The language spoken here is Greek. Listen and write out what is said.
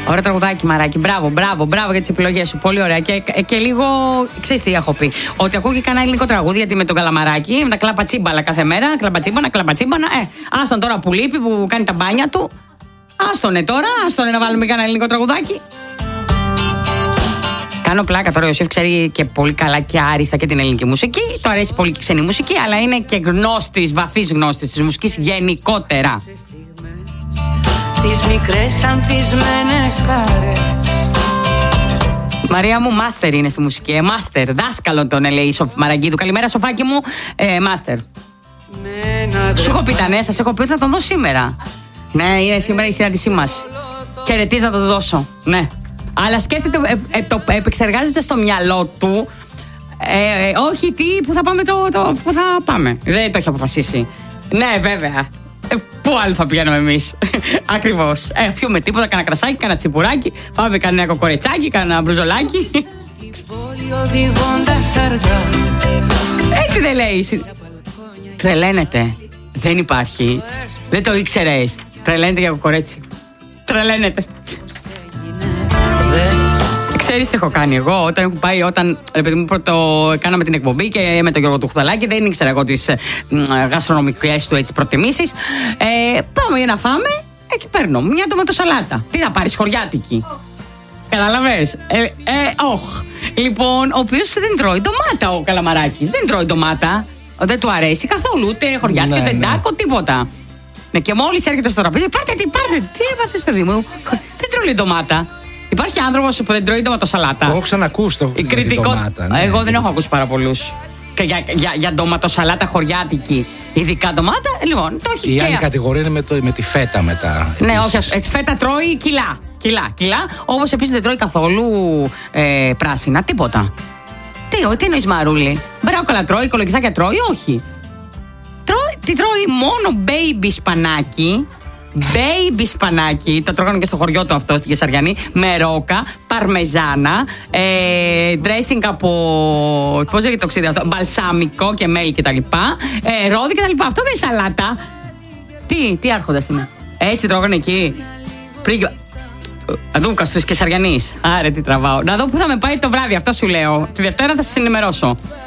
Ωραίο τραγουδάκι, Μαράκι. Μπράβο για τις επιλογές σου. Πολύ ωραία. Και λίγο, ξέρεις τι έχω πει. Ότι ακούω και κανένα ελληνικό τραγούδι, γιατί με τον Καλαμαράκι, με τα κλαπατσίμπαλα κάθε μέρα. Κλαπατσίμπανα. Άστον τώρα που λείπει, που κάνει τα μπάνια του. Άστονε τώρα, να βάλουμε κανένα ελληνικό τραγουδάκι. Κάνω πλάκα τώρα. Ο Ιωσήφ ξέρει και πολύ καλά και άριστα και την ελληνική μουσική. Του αρέσει πολύ και ξένη μουσική, αλλά είναι και βαθύς γνώστης της μουσικής γενικότερα. Τις μικρές ανθισμένες χαρές. Μαρία μου, μάστερ είναι στη μουσική. Μάστερ, δάσκαλο τον λέει η Μαραγκίδου. Καλημέρα, Σοφάκι μου. Μάστερ. Σου έχω πει τα νέα, σας έχω πει ότι θα τον δω σήμερα. Ναι, είναι σήμερα η συνάντησή μας. Χαιρετίζω να το δώσω. Ναι. Αλλά σκέφτεται, επεξεργάζεται στο μυαλό του. Όχι τι, που θα πάμε που θα πάμε. Δεν το έχει αποφασίσει. Ναι, βέβαια. Πού άλλο θα πηγαίνουμε εμείς. Ακριβώς. Φιούμε τίποτα, κανένα κρασάκι, κανένα τσιπουράκι. Φάμε κανένα κοκορετσάκι, κανένα μπρουζολάκι. Έτσι δεν λέει. Τρελαίνεται. Δεν υπάρχει. Δεν το ήξερες. Τρελαίνεται για κοκορέτσι. Τρελαίνεται. Ξέρεις τι έχω κάνει εγώ όταν επειδή μου πρώτο κάναμε την εκπομπή και με τον Γιώργο του Χουδαλάκη, δεν ήξερα εγώ τις γαστρονομικές του προτιμήσεις. Πάμε για να φάμε, εκεί παίρνω μια ντοματοσαλάτα. Τι θα πάρεις, χωριάτικη? Καταλαβες? Λοιπόν, ο οποίος δεν τρώει ντομάτα ο Καλαμαράκης. Δεν τρώει ντομάτα. Δεν του αρέσει καθόλου, ούτε χωριάτικη, ούτε ντάκο, τίποτα. Ναι, και μόλις έρχεται στο τραπέζι, πάρτε. Τι έπαθες, παιδί μου? Δεν τρώει ντομάτα. Υπάρχει άνθρωπος που δεν τρώει ντοματοσαλάτα. Το έχω ξανακούσει το ντομάτα. Ναι. Εγώ δεν έχω ακούσει πάρα πολλούς. Και για ντοματοσαλάτα χωριάτικη, ειδικά ντομάτα, λοιπόν, το έχει. Η άλλη κατηγορία είναι με τη φέτα μετά. Ναι, όχι, φέτα τρώει κιλά. Όπως επίσης δεν τρώει καθόλου πράσινα, τίποτα. Τι εννοείς, Μαρούλη? Μπρόκολα τρώει, κολοκυθάκια τρώει, όχι. Τι τρώει? Μόνο baby σπανάκι. Baby σπανάκι, το τρώγανε και στο χωριό του αυτό στην Κεσαριανή, με ρόκα, παρμεζάνα, dressing από, πώς λέγεται το ξύδι αυτό, μπαλσάμικο και μέλι κτλ, ρόδι κτλ. Αυτό δεν είναι σαλάτα. Τι άρχοντας είναι? Έτσι τρώγανε εκεί. Δούκας του Κεσαριανής. Άρα τι τραβάω. Να δω που θα με πάει το βράδυ, αυτό σου λέω. Τη Δευτέρα θα σας ενημερώσω.